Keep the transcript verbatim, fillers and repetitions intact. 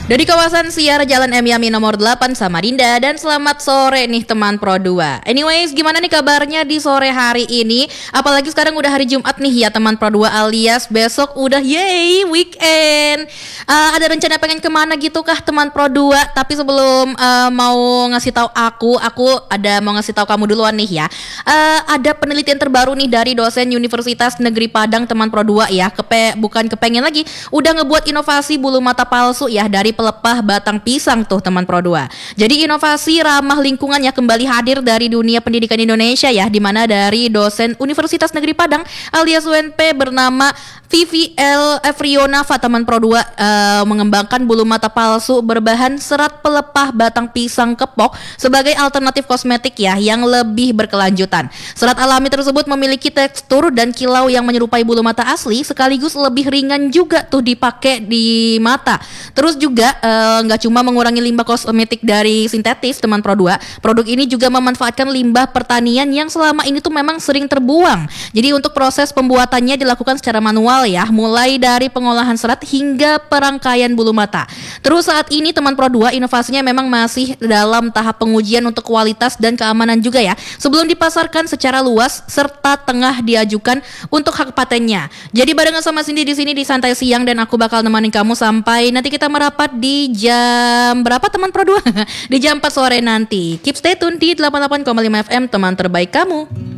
Dari kawasan Siar Jalan M Yami nomor delapan Samarinda. Dan selamat sore nih teman Pro dua. Anyways, gimana nih kabarnya di sore hari ini? Apalagi sekarang udah hari Jumat nih ya teman Pro dua, alias besok udah yay weekend. uh, Ada rencana pengen kemana gitu kah teman Pro dua? Tapi sebelum uh, mau ngasih tahu aku Aku ada mau ngasih tahu kamu duluan nih ya. uh, Ada penelitian terbaru nih dari dosen Universitas Negeri Padang teman Pro dua ya. Kepe, bukan kepengen lagi, udah ngebuat inovasi bulu mata palsu ya dari pelepah batang pisang tuh teman Pro dua. Jadi inovasi ramah lingkungan ya kembali hadir dari dunia pendidikan Indonesia ya, di mana dari dosen Universitas Negeri Padang alias U N P bernama Vivi L. Efrionava teman Pro dua uh, mengembangkan bulu mata palsu berbahan serat pelepah batang pisang kepok sebagai alternatif kosmetik ya yang lebih berkelanjutan. Serat alami tersebut memiliki tekstur dan kilau yang menyerupai bulu mata asli, sekaligus lebih ringan juga tuh dipakai di mata. Terus juga nggak uh, cuma mengurangi limbah kosmetik dari sintetis teman Pro dua, produk ini juga memanfaatkan limbah pertanian yang selama ini tuh memang sering terbuang. Jadi untuk proses pembuatannya dilakukan secara manual ya, mulai dari pengolahan serat hingga perangkaian bulu mata. Terus saat ini teman Pro dua inovasinya memang masih dalam tahap pengujian untuk kualitas dan keamanan juga ya, sebelum dipasarkan secara luas serta tengah diajukan untuk hak patennya. Jadi barengan sama Cindy di sini di Santai Siang, dan aku bakal nemenin kamu sampai nanti kita merapat di jam berapa teman Pro dua? Di jam empat sore nanti. Keep stay tune di delapan puluh delapan koma lima F M, teman terbaik kamu.